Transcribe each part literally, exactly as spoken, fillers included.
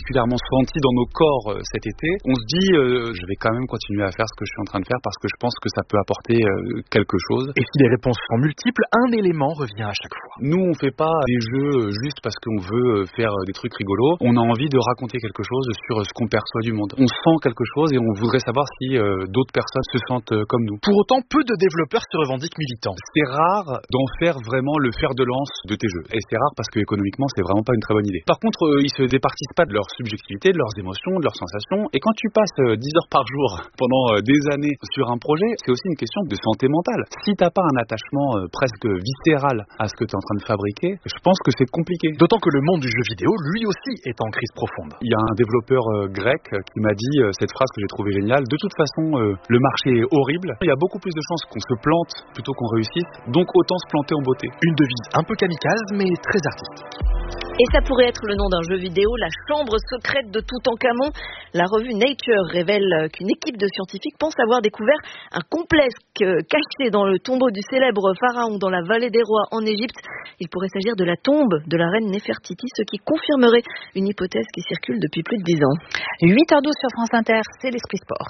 particulièrement senti dans nos corps euh, cet été, on se dit euh, je vais quand même continuer à faire ce que je suis en train de faire parce que je pense que ça peut apporter euh, quelque chose. Et si les réponses sont multiples, un élément revient à chaque fois. Nous, on fait pas des jeux juste parce qu'on veut faire des trucs rigolos. On a envie de raconter quelque chose sur ce qu'on perçoit du monde. On sent quelque chose et on voudrait savoir si euh, d'autres personnes se sentent euh, comme nous. Pour autant, peu de développeurs se revendiquent militants. C'est rare d'en faire vraiment le fer de lance de tes jeux. Et c'est rare parce que économiquement, c'est vraiment pas une très bonne idée. Par contre, euh, ils se départissent pas de leur subjectivité, de leurs émotions, de leurs sensations. Et quand tu passes euh, dix heures par jour pendant euh, des années sur un projet, c'est aussi une question de santé mentale. Si t'as pas un attachement euh, presque viscéral à ce que tu es en train de fabriquer, je pense que c'est compliqué. D'autant que le monde du jeu vidéo, lui aussi, est en crise profonde. Il y a un développeur euh, grec qui m'a dit euh, cette phrase que j'ai trouvée géniale. De toute façon, euh, le marché est horrible. Il y a beaucoup plus de chances qu'on se plante plutôt qu'on réussisse. Donc autant se planter en beauté. Une devise un peu kamikaze, mais très artistique. Et ça pourrait être le nom d'un jeu vidéo, la chambre secrète de Toutankhamon. La revue Nature révèle qu'une équipe de scientifiques pense avoir découvert un complexe caché dans le tombeau du célèbre pharaon dans la vallée des rois en Égypte. Il pourrait s'agir de la tombe de la reine Néfertiti, ce qui confirmerait une hypothèse qui circule depuis plus de dix ans. huit heures douze sur France Inter, c'est l'Esprit Sport.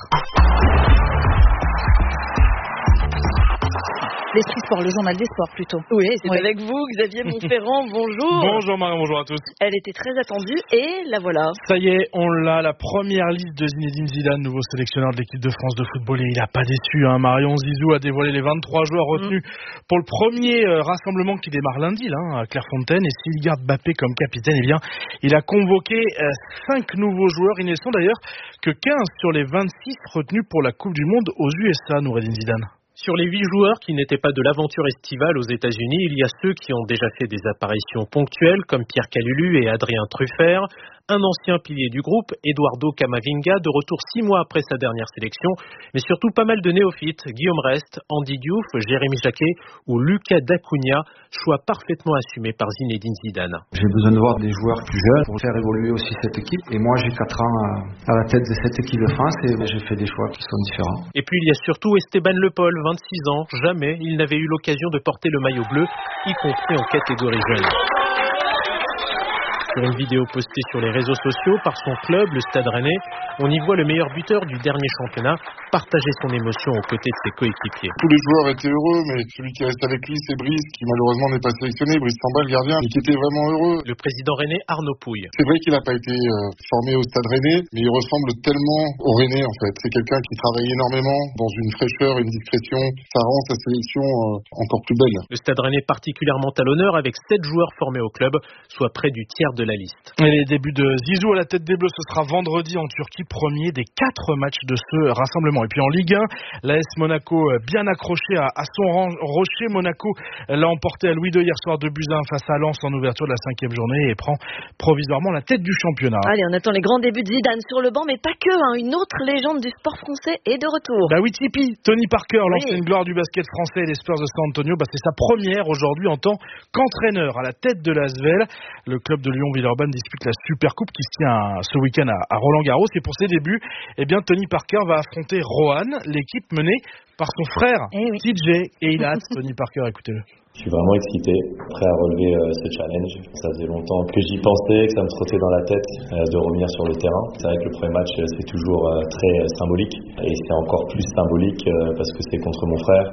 L'Esprit Sport, le journal des sports plutôt. Oui, c'est oui. avec vous, Xavier Montferrand, bonjour. Bonjour Marion, bonjour à tous. Elle était très attendue et la voilà. Ça y est, on l'a, la première liste de Zinedine Zidane, nouveau sélectionneur de l'équipe de France de football. Et il n'a pas déçu, hein. Marion. Zizou a dévoilé les vingt-trois joueurs retenus mmh. pour le premier euh, rassemblement qui démarre lundi là, à Clairefontaine. Et s'il garde Mbappé comme capitaine, eh bien, il a convoqué euh, cinq nouveaux joueurs. Ils ne sont d'ailleurs que quinze sur les vingt-six retenus pour la Coupe du Monde aux U S A, Noureddine Zidane. Sur les huit joueurs qui n'étaient pas de l'aventure estivale aux États-Unis, il y a ceux qui ont déjà fait des apparitions ponctuelles, comme Pierre Calulu et Adrien Truffert. Un ancien pilier du groupe, Eduardo Camavinga, de retour six mois après sa dernière sélection, mais surtout pas mal de néophytes, Guillaume Rest, Andy Diouf, Jérémy Jacquet ou Lucas Dacunia, choix parfaitement assumé par Zinedine Zidane. J'ai besoin de voir des joueurs plus jeunes pour faire évoluer aussi cette équipe. Et moi, j'ai quatre ans à la tête de cette équipe de France et j'ai fait des choix qui sont différents. Et puis il y a surtout Esteban Le Paul, vingt-six ans. Jamais il n'avait eu l'occasion de porter le maillot bleu, y compris en catégorie jeune. Sur une vidéo postée sur les réseaux sociaux par son club, le Stade Rennais, on y voit le meilleur buteur du dernier championnat partager son émotion aux côtés de ses coéquipiers. Tous les joueurs étaient heureux, mais celui qui reste avec lui, c'est Brice, qui malheureusement n'est pas sélectionné. Brice Samba, le gardien, qui était vraiment heureux. Le président rennais Arnaud Pouille. C'est vrai qu'il n'a pas été euh, formé au Stade Rennais, mais il ressemble tellement au Rennais en fait. C'est quelqu'un qui travaille énormément, dans une fraîcheur, une discrétion. Ça rend sa sélection euh, encore plus belle. Le Stade Rennais particulièrement à l'honneur avec sept joueurs formés au club, soit près du tiers de la liste. Et les débuts de Zizou à la tête des Bleus, ce sera vendredi en Turquie, premier des quatre matchs de ce rassemblement. Et puis en Ligue un, l'A S Monaco bien accroché à, à son rocher. Monaco l'a emporté à Louis deux hier soir de buts à un face à Lens en ouverture de la cinquième journée et prend provisoirement la tête du championnat. Allez, on attend les grands débuts de Zidane sur le banc, mais pas que, hein. Une autre légende du sport français est de retour. Bah oui, Tipeee, Tony Parker, oui. l'ancienne gloire du basket français et des Spurs de San Antonio, bah c'est sa première aujourd'hui en tant qu'entraîneur à la tête de l'Asvel. Le club de Lyon-Villeurbanne dispute la Supercoupe qui se tient ce week-end à Roland-Garros. Et pour ses débuts, eh bien, Tony Parker va affronter Roanne, l'équipe menée par son frère, eh oui. T J. Et il a hâte, Tony Parker, écoutez-le. Je suis vraiment excité, prêt à relever euh, ce challenge. Ça faisait longtemps que j'y pensais, que ça me trottait dans la tête euh, de revenir sur le terrain. C'est vrai que le premier match, euh, c'est toujours euh, très euh, symbolique. Et c'est encore plus symbolique euh, parce que c'est contre mon frère.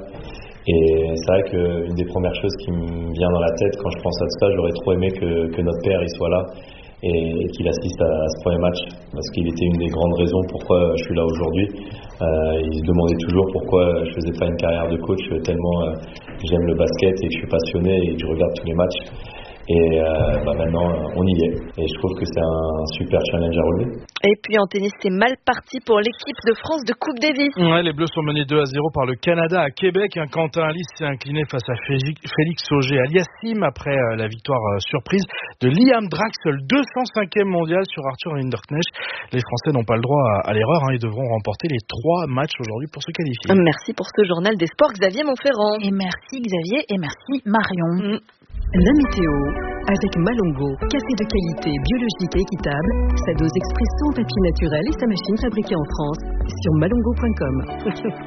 Et c'est vrai qu'une des premières choses qui me vient dans la tête quand je pense à ça, j'aurais trop aimé que, que notre père il soit là et qu'il assiste à, à ce premier match, parce qu'il était une des grandes raisons pourquoi je suis là aujourd'hui. Euh, il se demandait toujours pourquoi je faisais pas une carrière de coach, tellement euh, j'aime le basket et que je suis passionné et que je regarde tous les matchs. Et euh, bah maintenant, on y est. Et je trouve que c'est un super challenge à relever. Et puis en tennis, c'est mal parti pour l'équipe de France de Coupe Davis. Ouais, les Bleus sont menés deux à zéro par le Canada à Québec. Un Quentin Alice s'est incliné face à Félix Auger-Aliassime après euh, la victoire euh, surprise de Liam Draxl, deux cent cinquième mondial sur Arthur Hinderknecht. Les Français n'ont pas le droit à, à l'erreur. Hein. Ils devront remporter les trois matchs aujourd'hui pour se qualifier. Merci pour ce journal des sports, Xavier Montferrand. Et merci Xavier et merci Marion. Mm. La météo, avec Malongo, café de qualité biologique et équitable, sa dose expresso en papier naturel et sa machine fabriquée en France sur malongo point com.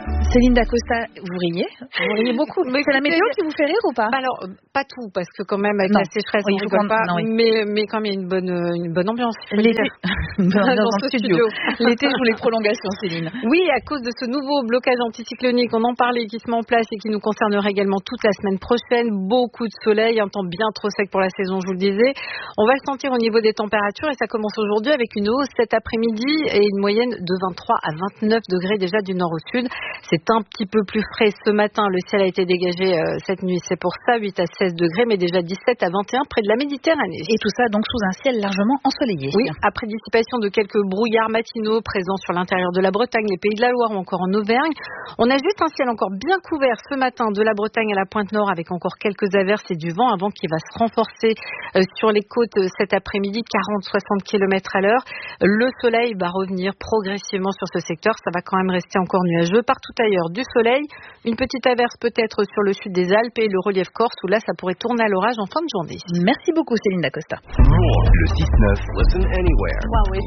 Céline Dacosta, vous riez Vous riez beaucoup. Mais c'est la météo qui vous fait rire ou pas? Bah alors, pas tout, parce que quand même, avec non. la sécheresse, oui, on rigole pas, non, oui. mais, mais quand même, il y a une bonne, une bonne ambiance. L'été, une bonne ambiance dans dans ce studio. studio. L'été, je voulais prolongation, Céline. Oui, à cause de ce nouveau blocage anticyclonique, on en parlait, qui se met en place et qui nous concernerait également toute la semaine prochaine. Beaucoup de soleil, un temps bien trop sec pour la saison, je vous le disais. On va le sentir au niveau des températures et ça commence aujourd'hui avec une hausse cet après-midi et une moyenne de vingt-trois à vingt-neuf degrés déjà du nord au sud. C'est un petit peu plus frais ce matin. Le ciel a été dégagé euh, cette nuit, c'est pour ça, huit à seize degrés, mais déjà dix-sept à vingt et un près de la Méditerranée. Et tout ça donc sous un ciel largement ensoleillé. Oui, après dissipation de quelques brouillards matinaux présents sur l'intérieur de la Bretagne, les Pays de la Loire ou encore en Auvergne. On a juste un ciel encore bien couvert ce matin de la Bretagne à la pointe nord avec encore quelques averses et du vent, un vent qui va se renforcer euh, sur les côtes euh, cet après-midi, quarante à soixante kilomètres à l'heure. Le soleil va revenir progressivement sur ce secteur, ça va quand même rester encore nuageux. Partout ailleurs, du soleil, une petite averse peut-être sur le sud des Alpes et le relief corse où là ça pourrait tourner à l'orage en fin de journée. Merci beaucoup Céline Dacosta. Le six neuf, Listen Anywhere.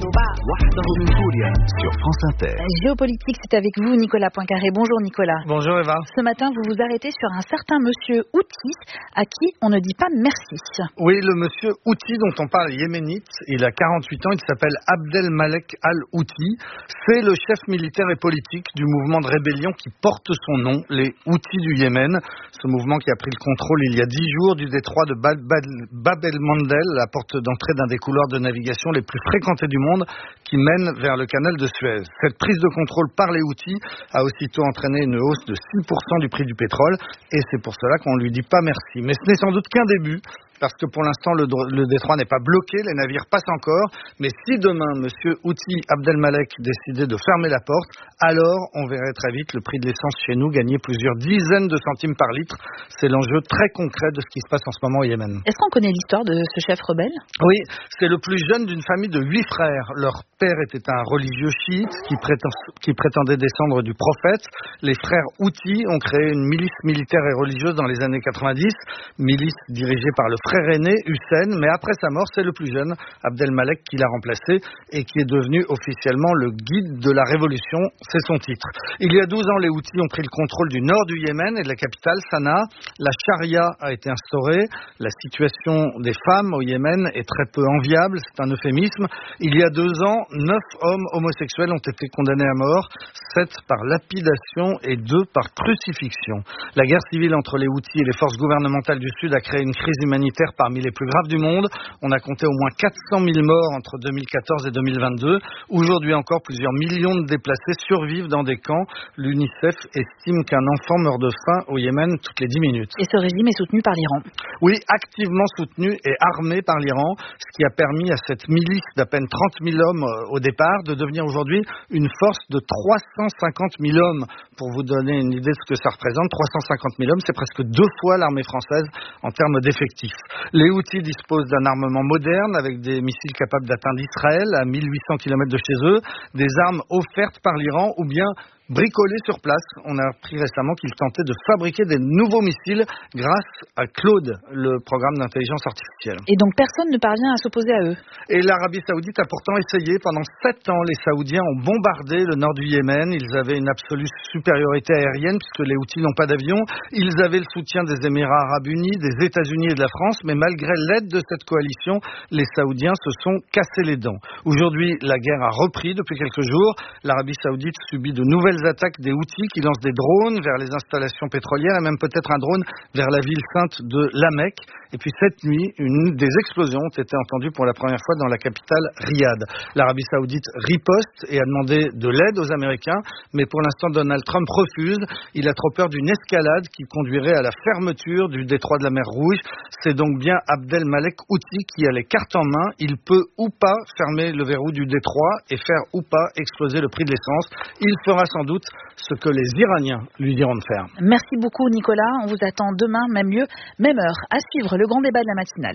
Sur France Inter. Géopolitique, c'est avec vous Nicolas Poincaré. Bonjour Nicolas. Bonjour Eva. Ce matin, vous vous arrêtez sur un certain monsieur Houthi à qui on ne dit pas merci. Oui, le monsieur Houthi dont on parle yéménite, il a quarante-huit ans, il s'appelle Abdelmalek Al-Houthi. C'est le chef militaire et politique du mouvement de rébellion qui porte son nom, les Houthis du Yémen. Ce mouvement qui a pris le contrôle il y a dix jours du détroit de Bab el-Mandeb, la porte d'entrée d'un des couloirs de navigation les plus fréquentés du monde qui mène vers le canal de Suez. Cette prise de contrôle par les Houthis a aussitôt entraîné une hausse de six pour cent du prix du pétrole et c'est pour cela qu'on ne lui dit pas merci. Mais ce n'est sans doute qu'un début, parce que pour l'instant le, le détroit n'est pas bloqué, les navires passent encore, mais si demain M. Houthi Abdelmalek décidait de fermer la porte, alors on verrait très vite le prix de l'essence chez nous gagner plusieurs dizaines de centimes par litre. C'est l'enjeu très concret de ce qui se passe en ce moment au Yémen. Est-ce qu'on connaît l'histoire de ce chef rebelle? Oui, c'est le plus jeune d'une famille de huit frères. Leur père était un religieux chiite qui, prétend, qui prétendait descendre du prophète. Les frères Houthis ont créé une milice militaire et religieuse dans les années quatre-vingt-dix, milice dirigée par le frère aîné Hussein, mais après sa mort, c'est le plus jeune, Abdelmalek, qui l'a remplacé et qui est devenu officiellement le guide de la révolution, c'est son titre. Il y a douze ans, les Houthis ont pris le contrôle du nord du Yémen et de la capitale, Sanaa. La charia a été instaurée, la situation des femmes au Yémen est très peu enviable, c'est un euphémisme. Il y a deux ans, neuf hommes homosexuels ont été condamnés à mort, sept par lapidation et deux par crucifixion. La guerre civile entre les Houthis et les forces gouvernementales du Sud a créé une crise humanitaire parmi les plus graves du monde. On a compté au moins quatre cent mille morts entre deux mille quatorze et deux mille vingt-deux. Aujourd'hui encore, plusieurs millions de déplacés survivent dans des camps. L'UNICEF estime qu'un enfant meurt de faim au Yémen toutes les dix minutes. Et ce régime est soutenu par l'Iran? Oui, activement soutenu et armé par l'Iran, ce qui a permis à cette milice d'à peine trente mille hommes au départ de devenir aujourd'hui une force de trois cent cinquante mille hommes. Pour vous donner une idée de ce que ça représente, trois cent cinquante mille hommes, c'est presque deux fois l'armée française en termes d'effectifs. Les Houthis disposent d'un armement moderne avec des missiles capables d'atteindre Israël à mille huit cents kilomètres de chez eux, des armes offertes par l'Iran ou bien bricolés sur place. On a appris récemment qu'ils tentaient de fabriquer des nouveaux missiles grâce à Claude, le programme d'intelligence artificielle. Et donc personne ne parvient à s'opposer à eux. Et l'Arabie Saoudite a pourtant essayé. Pendant sept ans, les Saoudiens ont bombardé le nord du Yémen. Ils avaient une absolue supériorité aérienne puisque les Houthis n'ont pas d'avion. Ils avaient le soutien des Émirats Arabes Unis, des États-Unis et de la France. Mais malgré l'aide de cette coalition, les Saoudiens se sont cassés les dents. Aujourd'hui, la guerre a repris depuis quelques jours. L'Arabie Saoudite subit de nouvelles attaques des Houthis qui lancent des drones vers les installations pétrolières et même peut-être un drone vers la ville sainte de La Mecque. Et puis cette nuit, une des explosions ont été entendues pour la première fois dans la capitale Riyad. L'Arabie Saoudite riposte et a demandé de l'aide aux Américains, mais pour l'instant Donald Trump refuse. Il a trop peur d'une escalade qui conduirait à la fermeture du détroit de la mer Rouge. C'est donc bien Abdelmalek Houthi qui a les cartes en main. Il peut ou pas fermer le verrou du détroit et faire ou pas exploser le prix de l'essence. Il fera sans doute ce que les Iraniens lui diront de faire. Merci beaucoup Nicolas, on vous attend demain, même lieu, même heure. À suivre le grand débat de la matinale.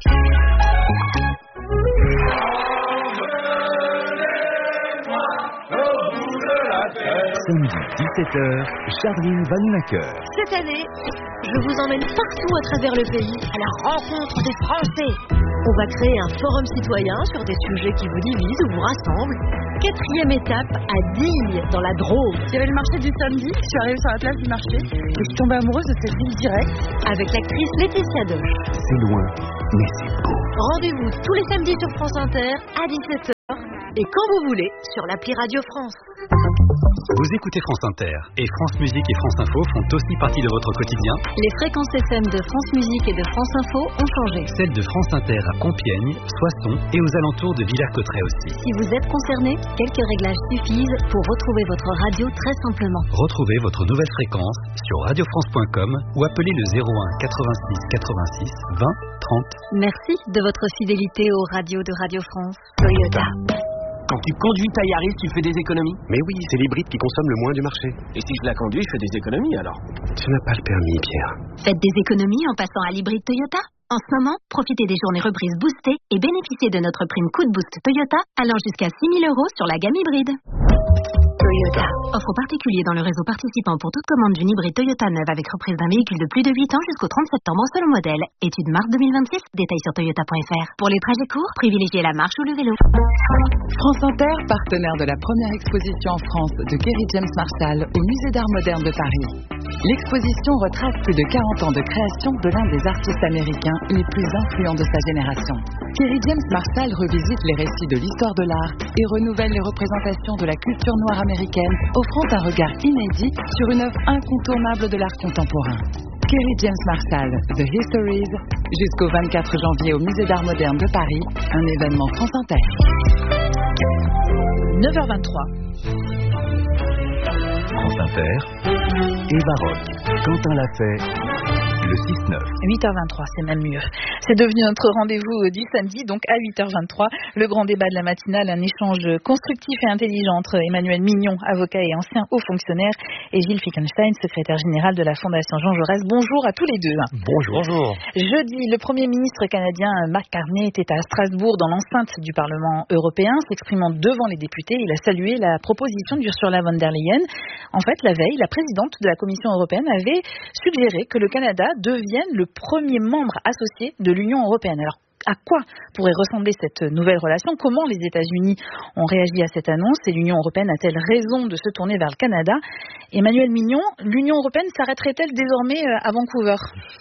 Samedi dix-sept heures, Charline Vanhoenacker. Cette année, je vous emmène partout à travers le pays à la rencontre des Français. On va créer un forum citoyen sur des sujets qui vous divisent ou vous rassemblent. Quatrième étape, à Digne, dans la Drôme. Il y avait le marché du samedi, je suis arrivée sur la place du marché et je suis tombée amoureuse de cette ville directe. Avec l'actrice Laetitia Doche. C'est loin, mais c'est beau. Rendez-vous tous les samedis sur France Inter à dix-sept heures et quand vous voulez sur l'appli Radio France. Vous écoutez France Inter et France Musique et France Info font aussi partie de votre quotidien. Les fréquences F M de France Musique et de France Info ont changé. Celles de France Inter à Compiègne, Soissons et aux alentours de Villers-Cotterêts aussi. Si vous êtes concerné, quelques réglages suffisent pour retrouver votre radio très simplement. Retrouvez votre nouvelle fréquence sur radio france point com ou appelez le zéro un quatre-vingt-six quatre-vingt-six vingt trente. Merci de votre fidélité aux radios de Radio France. Toyota. Quand tu conduis ta Yaris, tu fais des économies? Mais oui, c'est l'hybride qui consomme le moins du marché. Et si je la conduis, je fais des économies alors? Tu n'as pas le permis, Pierre. Faites des économies en passant à l'hybride Toyota. En ce moment, profitez des journées reprises boostées et bénéficiez de notre prime coup de boost Toyota allant jusqu'à six mille euros sur la gamme hybride. Toyota. Offre particulier dans le réseau participant pour toute commande d'une hybride Toyota neuve avec reprise d'un véhicule de plus de huit ans jusqu'au trente septembre selon modèle. Étude mars deux mille vingt-six, détails sur toyota point f r. Pour les trajets courts, privilégiez la marche ou le vélo. France Inter, partenaire de la première exposition en France de Kerry James Marshall au Musée d'Art Moderne de Paris. L'exposition retrace plus de quarante ans de création de l'un des artistes américains les plus influents de sa génération. Kerry James Marshall revisite les récits de l'histoire de l'art et renouvelle les représentations de la culture noire américaine, offrant un regard inédit sur une œuvre incontournable de l'art contemporain. Kerry James Marshall, The Histories, jusqu'au vingt-quatre janvier au Musée d'Art Moderne de Paris, un événement France Inter. neuf heures vingt-trois. France Inter, Eva Rock, Quentin Lafay, le six neuf. huit heures vingt-trois, c'est même mieux. C'est devenu notre rendez-vous du samedi, donc à huit heures vingt-trois. Le grand débat de la matinale, un échange constructif et intelligent entre Emmanuel Mignon, avocat et ancien haut fonctionnaire, et Gilles Fickenstein, secrétaire général de la Fondation Jean Jaurès. Bonjour à tous les deux. Bonjour. Bonjour. Jeudi, le Premier ministre canadien Mark Carney était à Strasbourg dans l'enceinte du Parlement européen. S'exprimant devant les députés, il a salué la proposition d'Ursula von der Leyen. En fait, la veille, la présidente de la Commission européenne avait suggéré que le Canada devienne le premier membre associé de l'Union européenne. Alors, à quoi pourrait ressembler cette nouvelle relation? Comment les États-Unis ont réagi à cette annonce? Et l'Union européenne a-t-elle raison de se tourner vers le Canada? Emmanuel Mignon, l'Union européenne s'arrêterait-elle désormais à Vancouver?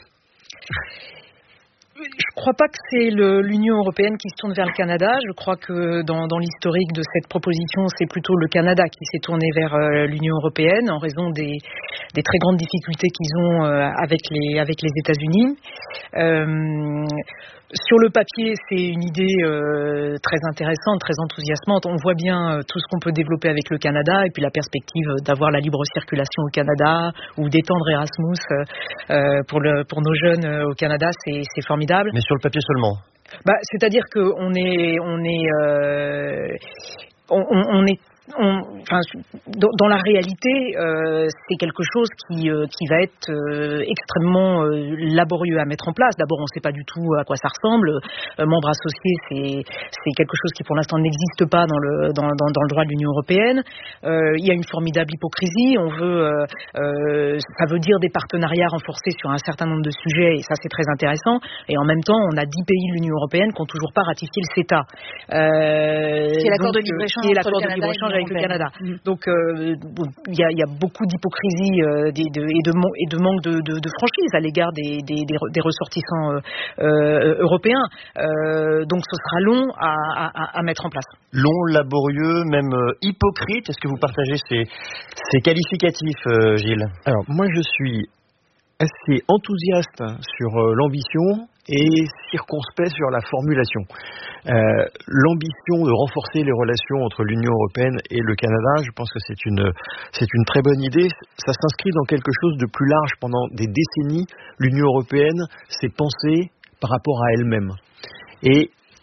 Je ne crois pas que c'est le, l'Union européenne qui se tourne vers le Canada. Je crois que dans, dans l'historique de cette proposition, c'est plutôt le Canada qui s'est tourné vers euh, l'Union européenne en raison des, des très grandes difficultés qu'ils ont euh, avec les, avec les États-Unis. Euh, Sur le papier, c'est une idée euh, très intéressante, très enthousiasmante. On voit bien euh, tout ce qu'on peut développer avec le Canada et puis la perspective d'avoir la libre circulation au Canada ou d'étendre Erasmus euh, pour, le, pour nos jeunes euh, au Canada, c'est, c'est formidable. Mais sur le papier seulement. Bah, c'est-à-dire qu'on est, on est, euh, on, on est On, enfin, dans, dans la réalité, euh, c'est quelque chose qui, euh, qui va être euh, extrêmement euh, laborieux à mettre en place. D'abord, on ne sait pas du tout à quoi ça ressemble. Euh, membre associé, c'est, c'est quelque chose qui, pour l'instant, n'existe pas dans le, dans, dans, dans le droit de l'Union européenne. Euh, il y a une formidable hypocrisie. On veut, euh, euh, ça veut dire des partenariats renforcés sur un certain nombre de sujets, et ça, c'est très intéressant. Et en même temps, on a dix pays de l'Union européenne qui n'ont toujours pas ratifié le CETA. Euh, qui est l'accord de libre-échange entre le Canada et avec le Canada. Mmh. Donc il euh, y, y a beaucoup d'hypocrisie euh, de, de, et, de, et de manque de, de, de franchise à l'égard des, des, des, des ressortissants euh, euh, européens. Euh, donc ce sera long à, à, à mettre en place. Long, laborieux, même euh, hypocrite. Est-ce que vous partagez ces, ces qualificatifs, euh, Gilles? Alors moi je suis assez enthousiaste sur euh, l'ambition et circonspect sur la formulation. Euh, l'ambition de renforcer les relations entre l'Union européenne et le Canada, je pense que c'est une, c'est une très bonne idée. Ça s'inscrit dans quelque chose de plus large. Pendant des décennies, l'Union européenne s'est pensée par rapport à elle-même. Et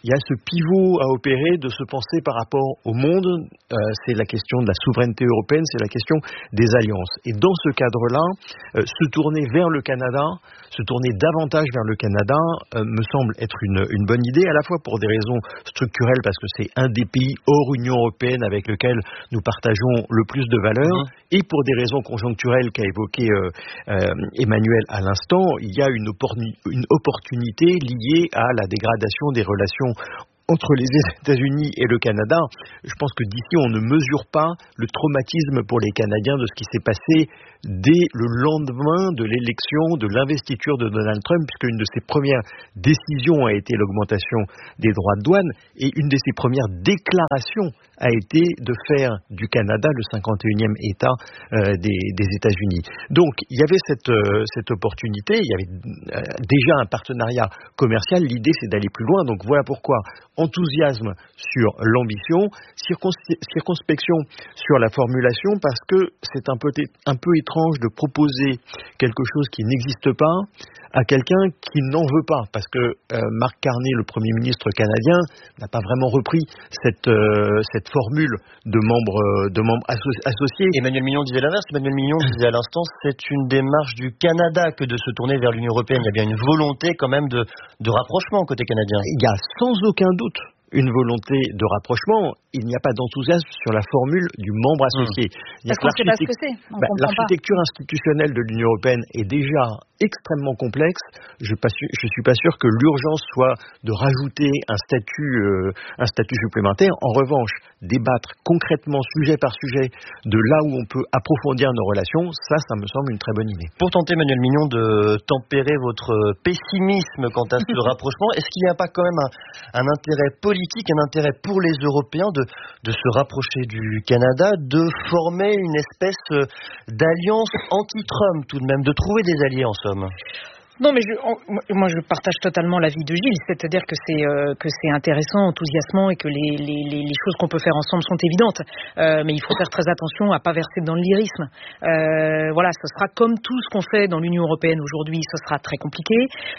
il y a ce pivot à opérer de se penser par rapport au monde. Euh, c'est la question de la souveraineté européenne, c'est la question des alliances. Et dans ce cadre-là, euh, se tourner vers le Canada, se tourner davantage vers le Canada, euh, me semble être une, une bonne idée, à la fois pour des raisons structurelles, parce que c'est un des pays hors Union européenne avec lequel nous partageons le plus de valeurs, mmh. et pour des raisons conjoncturelles qu'a évoqué euh, euh, Emmanuel à l'instant. Il y a une, opportuni- une opportunité liée à la dégradation des relations entre les États-Unis et le Canada. Je pense que d'ici, on ne mesure pas le traumatisme pour les Canadiens de ce qui s'est passé dès le lendemain de l'élection, de l'investiture de Donald Trump, puisque une de ses premières décisions a été l'augmentation des droits de douane, et une de ses premières déclarations a été de faire du Canada le cinquante et unième État euh, des, des États-Unis. Donc, il y avait cette, euh, cette opportunité, il y avait euh, déjà un partenariat commercial, l'idée c'est d'aller plus loin, donc voilà pourquoi enthousiasme sur l'ambition, circons- circonspection sur la formulation, parce que c'est un peu, un peu étrange de proposer quelque chose qui n'existe pas à quelqu'un qui n'en veut pas, parce que euh, Mark Carney, le Premier ministre canadien, n'a pas vraiment repris cette, euh, cette formule de membre, euh, de membre asso- associé. Emmanuel Mignon disait l'inverse. Emmanuel Mignon disait à l'instant, c'est une démarche du Canada que de se tourner vers l'Union européenne. Il y a bien une volonté quand même de, de rapprochement côté canadien. Il y a sans aucun doute une volonté de rapprochement. Il n'y a pas d'enthousiasme sur la formule du membre associé. Mmh. Parce qu'on ne sait pas ce que c'est. Bah, l'architecture pas. institutionnelle de l'Union européenne est déjà extrêmement complexe. Je ne suis pas sûr que l'urgence soit de rajouter un statut, euh, un statut supplémentaire. En revanche, débattre concrètement, sujet par sujet, de là où on peut approfondir nos relations, ça, ça me semble une très bonne idée. Pour tenter, Emmanuel Mignon, de tempérer votre pessimisme quant à ce rapprochement, est-ce qu'il n'y a pas quand même un, un intérêt politique, un intérêt pour les Européens de, de se rapprocher du Canada, de former une espèce d'alliance anti-Trump tout de même, de trouver des alliés en somme? Non, mais je, moi je partage totalement l'avis de Gilles, c'est-à-dire que c'est euh, que c'est intéressant, enthousiasmant et que les, les, les choses qu'on peut faire ensemble sont évidentes. Euh, mais il faut faire très attention à pas verser dans le lyrisme. Euh, voilà, ce sera comme tout ce qu'on fait dans l'Union européenne aujourd'hui, ce sera très compliqué.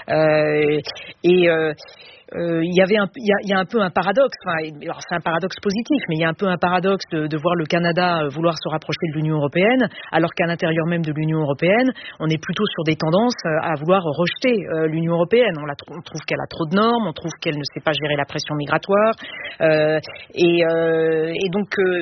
Euh, et euh, Euh, il y avait un, il y a, il y a un peu un paradoxe. Enfin, alors c'est un paradoxe positif, mais il y a un peu un paradoxe de, de voir le Canada vouloir se rapprocher de l'Union européenne, alors qu'à l'intérieur même de l'Union européenne, on est plutôt sur des tendances à vouloir rejeter euh, l'Union européenne. On, la, on trouve qu'elle a trop de normes, on trouve qu'elle ne sait pas gérer la pression migratoire, euh, et, euh, et donc euh,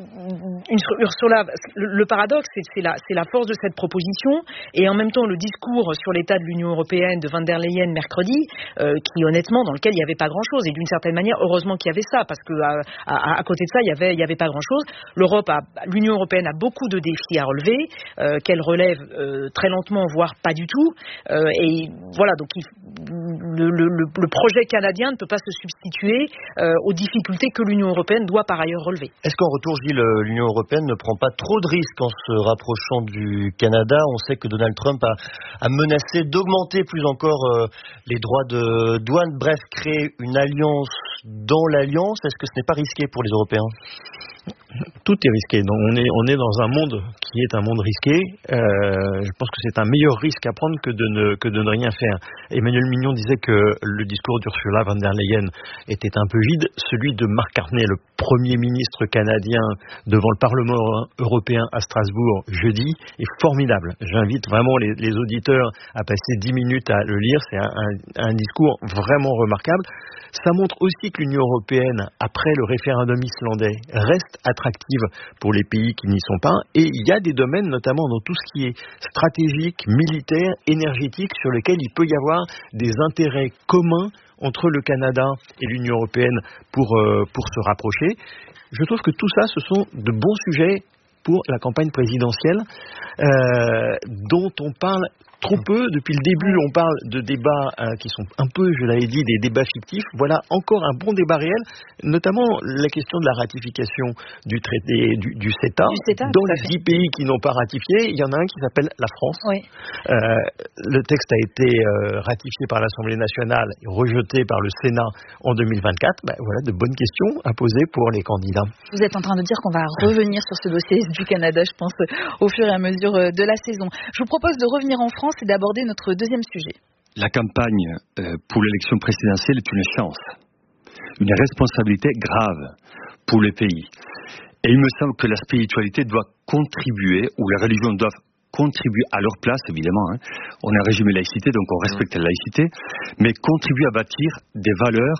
une, Ursula, le, le paradoxe, c'est, c'est, la, c'est la force de cette proposition, et en même temps le discours sur l'état de l'Union européenne de Van der Leyen mercredi, euh, qui honnêtement dans le il n'y avait pas grand-chose, et d'une certaine manière, heureusement qu'il y avait ça, parce que à, à, à côté de ça, il y avait, il y avait pas grand-chose. L'Europe, a, l'Union européenne a beaucoup de défis à relever, euh, qu'elle relève euh, très lentement, voire pas du tout. Euh, et voilà, donc il, le, le, le projet canadien ne peut pas se substituer euh, aux difficultés que l'Union européenne doit par ailleurs relever. Est-ce qu'en retour, Gilles, l'Union européenne ne prend pas trop de risques en se rapprochant du Canada? On sait que Donald Trump a, a menacé d'augmenter plus encore euh, les droits de douane. Bref, créer une alliance dans l'alliance, est-ce que ce n'est pas risqué pour les Européens? Tout est risqué. Donc on est, on est dans un monde qui est un monde risqué. Euh, je pense que c'est un meilleur risque à prendre que de ne, que de ne rien faire. Emmanuel Mignon disait que le discours d'Ursula von der Leyen était un peu vide. Celui de Mark Carney, le Premier ministre canadien, devant le Parlement européen à Strasbourg jeudi, est formidable. J'invite vraiment les, les auditeurs à passer dix minutes à le lire. C'est un, un, un discours vraiment remarquable. Ça montre aussi que l'Union européenne, après le référendum islandais, reste attractive pour les pays qui n'y sont pas. Et il y a des domaines, notamment dans tout ce qui est stratégique, militaire, énergétique, sur lesquels il peut y avoir des intérêts communs entre le Canada et l'Union européenne pour, euh, pour se rapprocher. Je trouve que tout ça, ce sont de bons sujets pour la campagne présidentielle, euh, dont on parle trop peu. Depuis le début, on parle de débats euh, qui sont un peu, je l'avais dit, des débats fictifs. Voilà encore un bon débat réel, notamment la question de la ratification du traité du, du CETA. Du CETA dans les dix pays qui n'ont pas ratifié, il y en a un qui s'appelle la France. Oui. Euh, le texte a été euh, ratifié par l'Assemblée nationale et rejeté par le Sénat en deux mille vingt-quatre. Ben, voilà de bonnes questions à poser pour les candidats. Vous êtes en train de dire qu'on va revenir sur ce dossier du Canada, je pense, au fur et à mesure de la saison. Je vous propose de revenir en France et d'aborder notre deuxième sujet. La campagne euh, pour l'élection présidentielle est une chance. une responsabilité grave pour le pays. Et il me semble que la spiritualité doit contribuer, ou les religions doivent contribuer à leur place, évidemment. Hein. On est un régime de laïcité, donc on respecte la laïcité, mais contribuer à bâtir des valeurs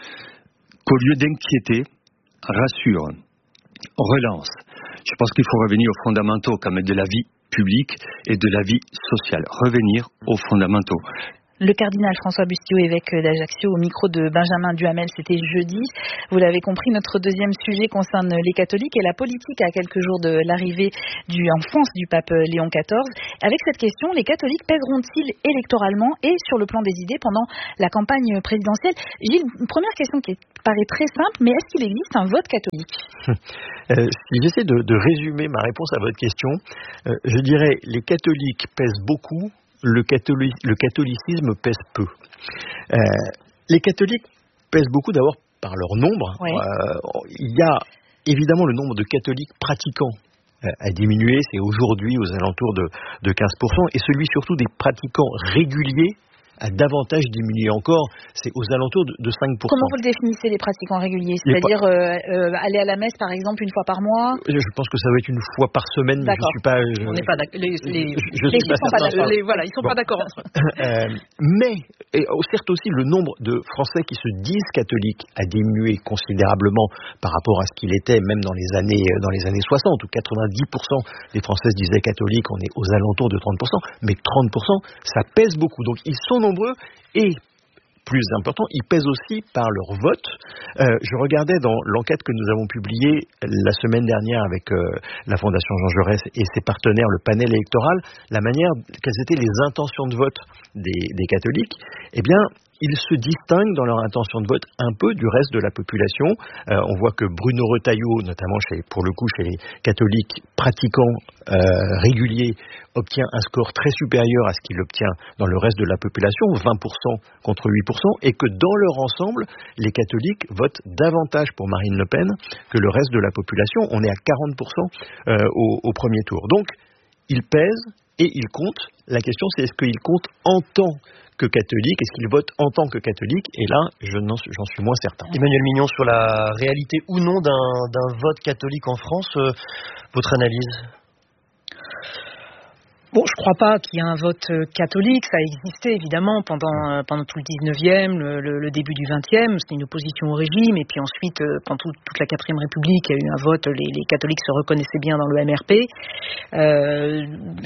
qu'au lieu d'inquiéter, rassurent, relancent. Je pense qu'il faut revenir aux fondamentaux, comme de la vie publique et de la vie sociale. Revenir aux fondamentaux. Le cardinal François Bustillo, évêque d'Ajaccio, au micro de Benjamin Duhamel, c'était jeudi. Vous l'avez compris, notre deuxième sujet concerne les catholiques et la politique à quelques jours de l'arrivée du, en France du pape Léon quatorze. Avec cette question, les catholiques pèseront-ils électoralement et sur le plan des idées pendant la campagne présidentielle? Gilles, une première question qui paraît très simple, mais est-ce qu'il existe un vote catholique? euh, Si j'essaie de, de résumer ma réponse à votre question, euh, je dirais les catholiques pèsent beaucoup. Le, catholic, le catholicisme pèse peu. Euh, les catholiques pèsent beaucoup d'abord par leur nombre. Oui. Euh, il y a évidemment le nombre de catholiques pratiquants euh, a diminué, c'est aujourd'hui aux alentours de, de quinze pour cent, et celui surtout des pratiquants réguliers a davantage diminué encore, c'est aux alentours de, de cinq pour cent. Comment vous le définissez, les pratiquants réguliers? C'est-à-dire euh, euh, aller à la messe, par exemple, une fois par mois? Je pense que ça va être une fois par semaine, mais je suis pas... Je, On n'est pas d'accord. Les, les, je, je les suis pas sont pas d'accord. Les, voilà, ils sont bon. pas d'accord entre eux. euh, mais, et, certes aussi, le nombre de Français qui se disent catholiques a diminué considérablement par rapport à ce qu'il était, même dans les années, dans les années soixante, où quatre-vingt-dix pour cent des Français se disaient catholiques, on est aux alentours de trente pour cent, mais trente pour cent, ça pèse beaucoup. Donc ils sont nombreux. Et plus important, ils pèsent aussi par leur vote. Euh, je regardais dans l'enquête que nous avons publiée la semaine dernière avec euh, la Fondation Jean Jaurès et ses partenaires, le panel électoral, la manière, quelles étaient les intentions de vote des, des catholiques. Eh bien, ils se distinguent dans leur intention de vote un peu du reste de la population. Euh, on voit que Bruno Retailleau, notamment chez, pour le coup chez les catholiques pratiquants euh, réguliers, obtient un score très supérieur à ce qu'il obtient dans le reste de la population, vingt pour cent contre huit pour cent, et que dans leur ensemble, les catholiques votent davantage pour Marine Le Pen que le reste de la population. On est à quarante pour cent euh, au, au premier tour. Donc, ils pèsent et ils comptent. La question, c'est est-ce qu'ils comptent en tant que catholique, est-ce qu'ils votent en tant que catholique? Et là, je n'en, j'en suis moins certain. Emmanuel Mignon, sur la réalité ou non d'un, d'un vote catholique en France, euh, votre analyse? Bon, je ne crois pas qu'il y ait un vote catholique. Ça a existé évidemment pendant, pendant tout le dix-neuvième, le, le, le début du vingtième. C'était une opposition au régime. Et puis ensuite, pendant tout, toute la quatrième République, il y a eu un vote. Les, les catholiques se reconnaissaient bien dans le M R P. Euh,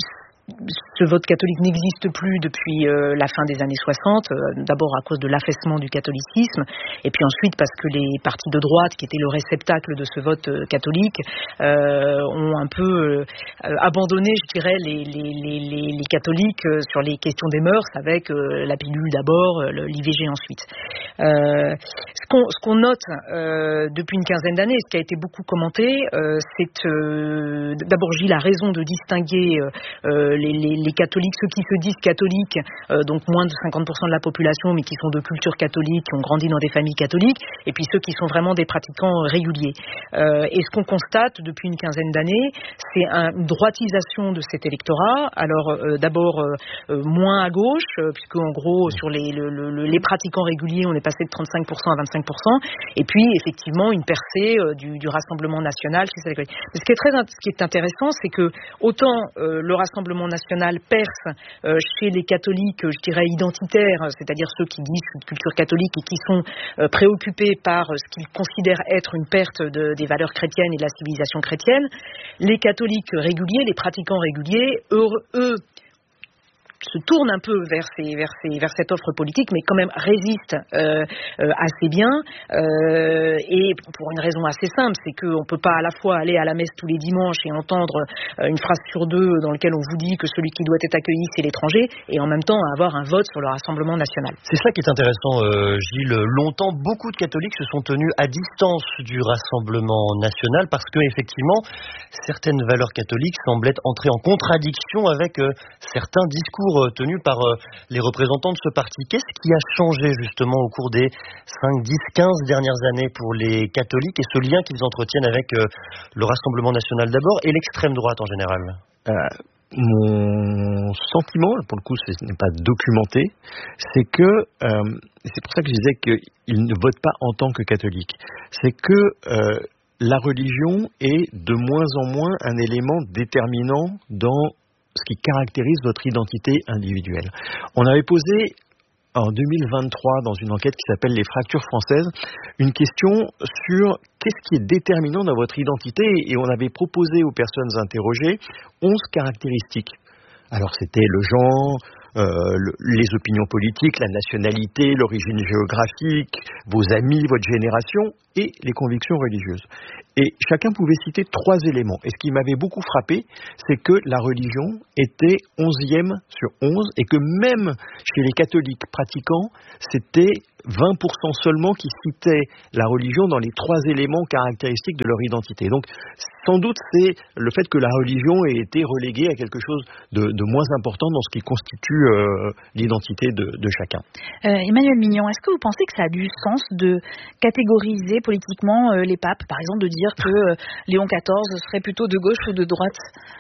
Ce vote catholique n'existe plus depuis euh, la fin des années soixante, euh, d'abord à cause de l'affaissement du catholicisme, et puis ensuite parce que les partis de droite, qui étaient le réceptacle de ce vote euh, catholique, euh, ont un peu euh, abandonné, je dirais, les, les, les, les, les catholiques euh, sur les questions des mœurs, avec euh, la pilule d'abord, euh, l'I V G ensuite. Euh, ce, qu'on, ce qu'on note euh, depuis une quinzaine d'années, ce qui a été beaucoup commenté, euh, c'est euh, d'abord Gilles a raison de distinguer euh, Les, les, les catholiques, ceux qui se disent catholiques, euh, donc moins de cinquante pour cent de la population, mais qui sont de culture catholique, qui ont grandi dans des familles catholiques, et puis ceux qui sont vraiment des pratiquants réguliers. Euh, et ce qu'on constate depuis une quinzaine d'années, c'est un, une droitisation de cet électorat. Alors euh, d'abord euh, moins à gauche, euh, puisque en gros sur les, le, le, les pratiquants réguliers, on est passé de trente-cinq pour cent à vingt-cinq pour cent, et puis effectivement une percée euh, du, du Rassemblement national. Mais ce qui est très, ce qui est intéressant, c'est que autant euh, le Rassemblement national perce euh, chez les catholiques, je dirais identitaires, c'est-à-dire ceux qui disent culture catholique et qui sont euh, préoccupés par ce qu'ils considèrent être une perte de, des valeurs chrétiennes et de la civilisation chrétienne. Les catholiques réguliers, les pratiquants réguliers, eux, eux se tourne un peu vers, ces, vers, ces, vers cette offre politique, mais quand même résiste euh, euh, assez bien, euh, et pour une raison assez simple, c'est qu'on ne peut pas à la fois aller à la messe tous les dimanches et entendre euh, une phrase sur deux dans laquelle on vous dit que celui qui doit être accueilli, c'est l'étranger, et en même temps avoir un vote sur le Rassemblement national. C'est ça qui est intéressant, euh, Gilles. Longtemps, beaucoup de catholiques se sont tenus à distance du Rassemblement national parce que, effectivement, certaines valeurs catholiques semblaient entrer en contradiction avec euh, certains discours euh, tenus par euh, les représentants de ce parti. Qu'est-ce qui a changé justement au cours des cinq, dix, quinze dernières années pour les catholiques et ce lien qu'ils entretiennent avec euh, le Rassemblement national d'abord et l'extrême droite en général ? euh, mon sentiment, pour le coup, ce n'est pas documenté, c'est que, euh, c'est pour ça que je disais qu'ils ne votent pas en tant que catholiques, c'est que euh, la religion est de moins en moins un élément déterminant dans ce qui caractérise votre identité individuelle. On avait posé en deux mille vingt-trois, dans une enquête qui s'appelle Les fractures françaises, une question sur qu'est-ce qui est déterminant dans votre identité, et on avait proposé aux personnes interrogées onze caractéristiques. Alors c'était le genre, euh, le, les opinions politiques, la nationalité, l'origine géographique, vos amis, votre génération et les convictions religieuses. Et chacun pouvait citer trois éléments. Et ce qui m'avait beaucoup frappé, c'est que la religion était onzième sur onze et que même chez les catholiques pratiquants, c'était vingt pour cent seulement qui citaient la religion dans les trois éléments caractéristiques de leur identité. Donc, sans doute, c'est le fait que la religion ait été reléguée à quelque chose de, de moins important dans ce qui constitue euh, l'identité de, de chacun. Euh, Emmanuel Mignon, est-ce que vous pensez que ça a du sens de catégoriser politiquement euh, les papes, par exemple de dire que euh, Léon quatorze serait plutôt de gauche ou de droite ?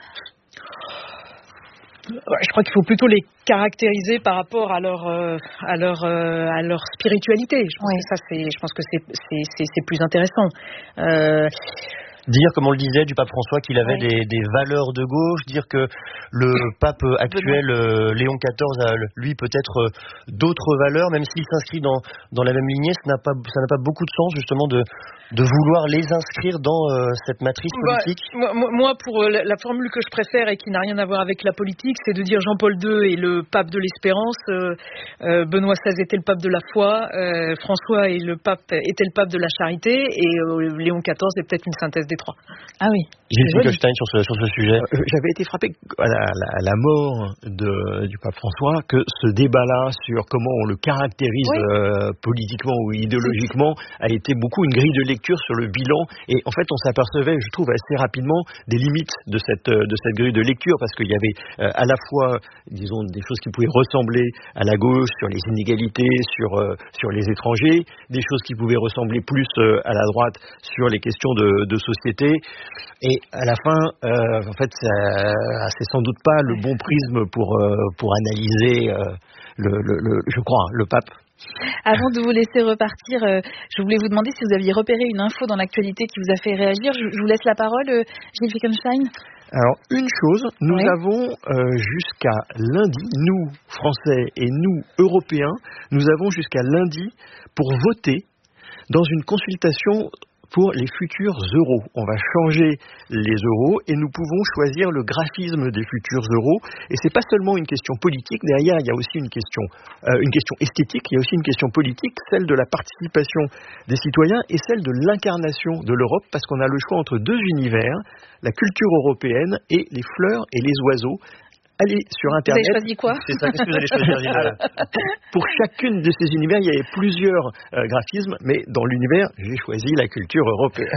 Je crois qu'il faut plutôt les caractériser par rapport à leur euh, à leur euh, à leur spiritualité. Je pense oui. que ça c'est je pense que c'est c'est c'est, c'est plus intéressant. Euh, Dire, comme on le disait, du pape François qu'il avait oui. des, des valeurs de gauche, dire que le pape actuel, euh, Léon quatorze, a lui peut-être euh, d'autres valeurs, même s'il s'inscrit dans, dans la même lignée, ça n'a pas, ça n'a pas beaucoup de sens justement de, de vouloir les inscrire dans euh, cette matrice politique. Moi, moi, pour la, la formule que je préfère et qui n'a rien à voir avec la politique, c'est de dire Jean-Paul deux est le pape de l'espérance, euh, euh, Benoît seize était le pape de la foi, euh, François est le pape, était le pape de la charité, et euh, Léon quatorze est peut-être une synthèse des trois. Ah oui. Gilles Finkelstein sur ce, sur ce sujet. Euh, j'avais été frappé à la, la, à la mort de, du pape François que ce débat-là sur comment on le caractérise oui. euh, politiquement ou idéologiquement a été beaucoup une grille de lecture sur le bilan, et en fait on s'apercevait, je trouve assez rapidement, des limites de cette, de cette grille de lecture, parce qu'il y avait euh, à la fois, disons, des choses qui pouvaient ressembler à la gauche sur les inégalités, sur, euh, sur les étrangers, des choses qui pouvaient ressembler plus euh, à la droite sur les questions de, de société. Et à la fin, euh, en fait, ça, c'est sans doute pas le bon prisme pour euh, pour analyser euh, le, le, le, je crois, le pape. Avant de vous laisser repartir, euh, je voulais vous demander si vous aviez repéré une info dans l'actualité qui vous a fait réagir. Je, je vous laisse la parole, euh, Gilles Finkelstein. Alors, une chose, nous oui. avons euh, jusqu'à lundi, nous, Français, et nous, Européens, nous avons jusqu'à lundi pour voter dans une consultation pour les futurs euros. On va changer les euros et nous pouvons choisir le graphisme des futurs euros. Et c'est pas seulement une question politique. Derrière, il y a aussi une question, euh, une question esthétique. Il y a aussi une question politique, celle de la participation des citoyens et celle de l'incarnation de l'Europe, parce qu'on a le choix entre deux univers, la culture européenne et les fleurs et les oiseaux. Allez sur Internet. Vous avez choisi quoi ? C'est ça, qu'est-ce que vous allez choisir, Gilles ? Pour chacune de ces univers, il y avait plusieurs euh, graphismes, mais dans l'univers, j'ai choisi la culture européenne.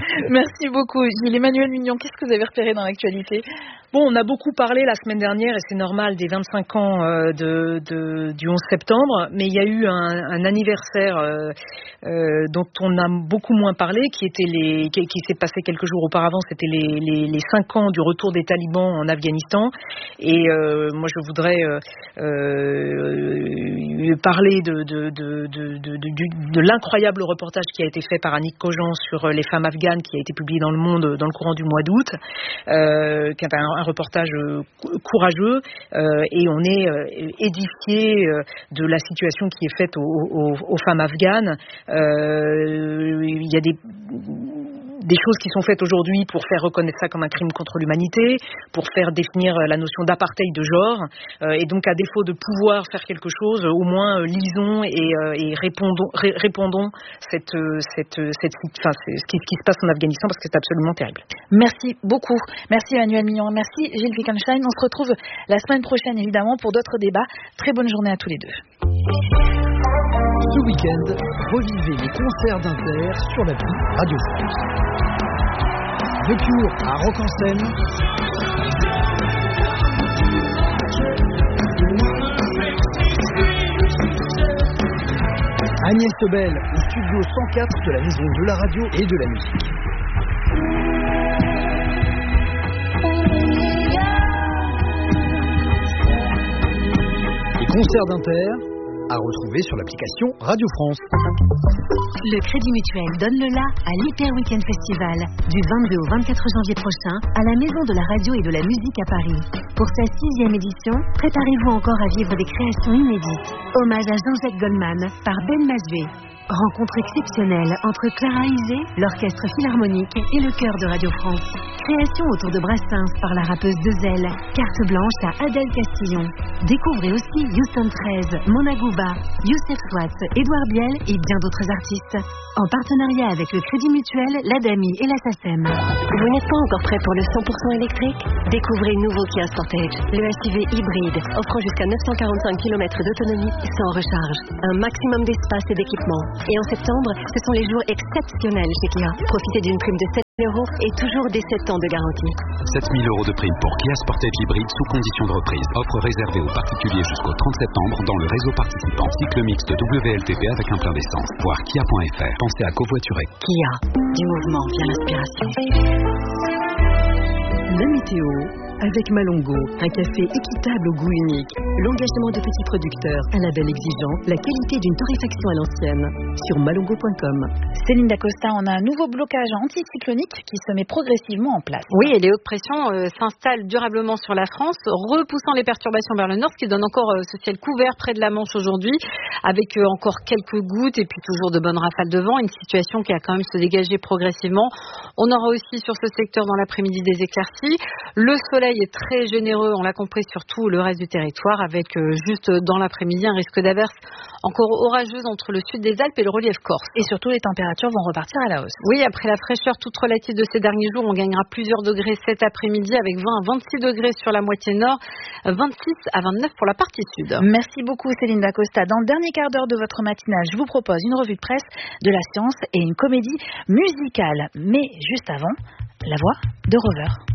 Merci beaucoup, Gilles. Emmanuel Mignon, qu'est-ce que vous avez repéré dans l'actualité ? Bon, on a beaucoup parlé la semaine dernière, et c'est normal, des vingt-cinq ans euh, de, de, du onze septembre, mais il y a eu un, un anniversaire euh, euh, dont on a beaucoup moins parlé, qui était les, qui, qui s'est passé quelques jours auparavant. C'était les, les, les cinq ans du retour des talibans en Afghanistan. Et euh, moi, je voudrais euh, euh, parler de, de, de, de, de, de, de l'incroyable reportage qui a été fait par Annick Cogent sur les femmes afghanes, qui a été publié dans Le Monde dans le courant du mois d'août, euh, qui est un, un reportage courageux, euh, et on est euh, édifié euh, de la situation qui est faite aux, aux, aux femmes afghanes. Euh, il y a des... des choses qui sont faites aujourd'hui pour faire reconnaître ça comme un crime contre l'humanité, pour faire définir la notion d'apartheid de genre, euh, et donc à défaut de pouvoir faire quelque chose, au moins euh, lisons et, euh, et répondons, ré, répondons cette, cette, cette, enfin, ce, qui, ce qui se passe en Afghanistan, parce que c'est absolument terrible. Merci beaucoup. Merci Emmanuel Mignon. Merci Gilles Finkelstein. On se retrouve la semaine prochaine évidemment pour d'autres débats. Très bonne journée à tous les deux. Ce week-end, revivez les concerts d'Inter sur l'appli Radio France. The Cure à Rock en Seine. Agnès Sobel au studio cent quatre de la Maison de la Radio et de la Musique. concert d'Inter, à retrouver sur l'application Radio France. Le Crédit Mutuel donne le la à l'Hyper Weekend Festival du vingt-deux au vingt-quatre janvier prochain à la Maison de la Radio et de la Musique à Paris. Pour sa sixième édition, préparez-vous encore à vivre des créations inédites. Hommage à Jean-Jacques Goldman par Ben Masvé. Rencontre exceptionnelle entre Clara Isé, l'orchestre philharmonique et le chœur de Radio France. Création autour de Brassens par la rappeuse de Zelle. Carte blanche à Adèle Castillon. Découvrez aussi Houston treize, Mona Gouba, Youssef Swatz, Édouard Biel et bien d'autres artistes. En partenariat avec le Crédit Mutuel, l'Adami et la SACEM. Vous n'êtes pas encore prêt pour le cent pour cent électrique? Découvrez nouveau Kia Sportage, le S U V hybride, offrant jusqu'à neuf cent quarante-cinq kilomètres d'autonomie sans recharge. Un maximum d'espace et d'équipement. Et en septembre, ce sont les jours exceptionnels chez Kia. Profitez d'une prime de sept mille euros et toujours des sept ans de garantie. sept mille euros de prime pour Kia Sportage hybride sous condition de reprise. Offre réservée aux particuliers jusqu'au trente septembre dans le réseau participant. Cycle mixte W L T P avec un plein d'essence. Voir kia point f r. Pensez à covoiturer. Kia, du mouvement vient l'inspiration. La météo avec Malongo, un café équitable au goût unique, l'engagement de petits producteurs, un label exigeant, la qualité d'une torréfaction à l'ancienne. Sur malongo point com. Céline Dacosta, on a un nouveau blocage anticyclonique qui se met progressivement en place. Oui, et les hautes pressions euh, s'installent durablement sur la France, repoussant les perturbations vers le nord, ce qui donne encore euh, ce ciel couvert près de la Manche aujourd'hui, avec euh, encore quelques gouttes et puis toujours de bonnes rafales de vent, une situation qui a quand même se dégager progressivement. On aura aussi sur ce secteur dans l'après-midi des éclaircies. Le soleil est très généreux, on l'a compris, sur tout le reste du territoire, avec euh, juste dans l'après-midi un risque d'averse encore orageuse entre le sud des Alpes et le relief corse. Et surtout, les températures vont repartir à la hausse. Oui, après la fraîcheur toute relative de ces derniers jours, on gagnera plusieurs degrés cet après-midi, avec vingt à vingt-six degrés sur la moitié nord, vingt-six à vingt-neuf pour la partie sud. Merci beaucoup Céline Dacosta. Dans le dernier quart d'heure de votre matinale, je vous propose une revue de presse de la science et une comédie musicale. Mais juste avant, la voix de Rover.